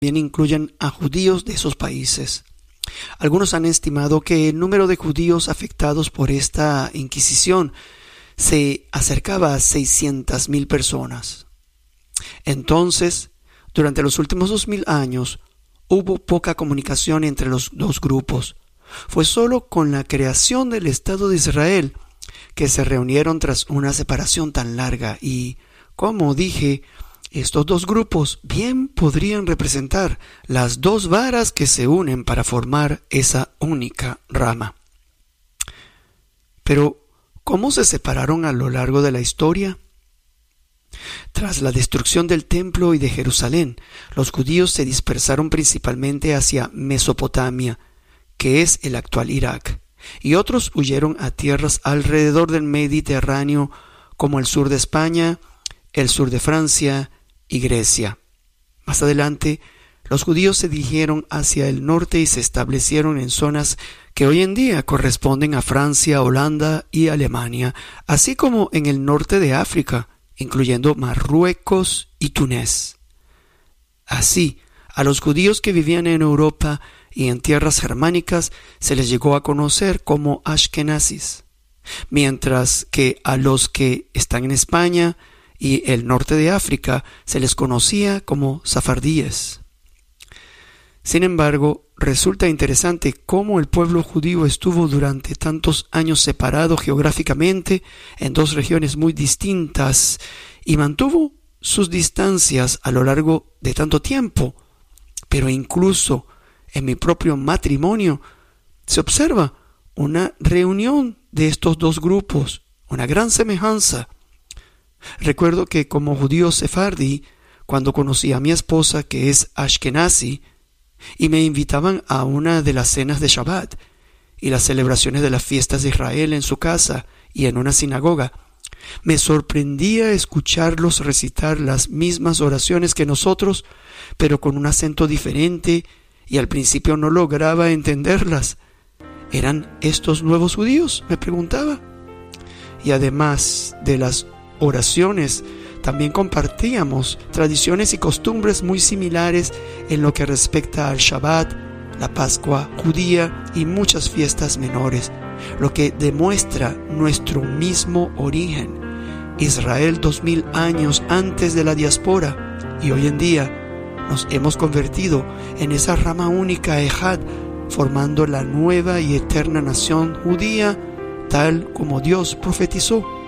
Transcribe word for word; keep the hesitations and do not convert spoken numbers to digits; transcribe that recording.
también incluyen a judíos de esos países. Algunos han estimado que el número de judíos afectados por esta Inquisición se acercaba a seiscientas mil personas. Entonces, durante los últimos dos mil años, hubo poca comunicación entre los dos grupos. Fue solo con la creación del Estado de Israel que se reunieron tras una separación tan larga y, como dije, estos dos grupos bien podrían representar las dos varas que se unen para formar esa única rama. Pero, ¿cómo se separaron a lo largo de la historia? Tras la destrucción del templo y de Jerusalén, los judíos se dispersaron principalmente hacia Mesopotamia, que es el actual Irak, y otros huyeron a tierras alrededor del Mediterráneo, como el sur de España, el sur de Francia y Grecia. Más adelante, los judíos se dirigieron hacia el norte y se establecieron en zonas que hoy en día corresponden a Francia, Holanda y Alemania, así como en el norte de África, incluyendo Marruecos y Túnez. Así, a los judíos que vivían en Europa y en tierras germánicas se les llegó a conocer como Ashkenazis, mientras que a los que están en España y el norte de África se les conocía como safardíes. Sin embargo, resulta interesante cómo el pueblo judío estuvo durante tantos años separado geográficamente en dos regiones muy distintas y mantuvo sus distancias a lo largo de tanto tiempo. Pero incluso en mi propio matrimonio se observa una reunión de estos dos grupos, una gran semejanza. Recuerdo que como judío sefardí, cuando conocí a mi esposa que es ashkenazi, y me invitaban a una de las cenas de Shabbat y las celebraciones de las fiestas de Israel en su casa y en una sinagoga, me sorprendía escucharlos recitar las mismas oraciones que nosotros, pero con un acento diferente, y al principio no lograba entenderlas. ¿Eran estos nuevos judíos?, me preguntaba. Y además de las oraciones, también compartíamos tradiciones y costumbres muy similares en lo que respecta al Shabbat, la Pascua judía y muchas fiestas menores, lo que demuestra nuestro mismo origen. Israel dos mil años antes de la diáspora, y hoy en día nos hemos convertido en esa rama única Ejad, formando la nueva y eterna nación judía, tal como Dios profetizó.